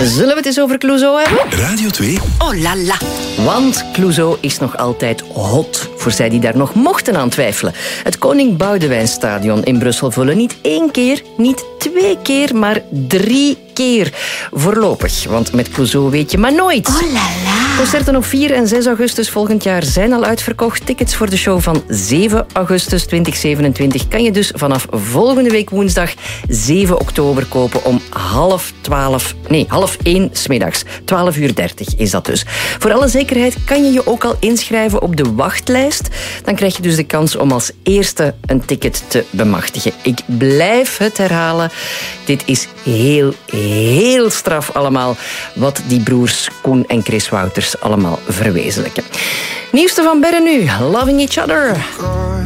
Zullen we het eens over Clouseau hebben? Radio 2. Oh la la. Want Clouseau is nog altijd hot, voor zij die daar nog mochten aan twijfelen. Het Koning Boudewijnstadion in Brussel vullen niet 1 keer, niet 2 keer, maar 3 keer. Voorlopig, want met Clouseau weet je maar nooit. Oh la la. Concerten op 4 en 6 augustus volgend jaar zijn al uitverkocht. Tickets voor de show van 7 augustus 2027 kan je dus vanaf volgende week woensdag 7 oktober kopen om 1:30 'smiddags. 12:30 is dat dus. Voor alle zekerheid kan je je ook al inschrijven op de wachtlijst. Dan krijg je dus de kans om als eerste een ticket te bemachtigen. Ik blijf het herhalen. Dit is heel straf allemaal wat die broers Koen en Chris Wouters allemaal verwezenlijken. Nieuwste van Berre nu. Loving Each Other.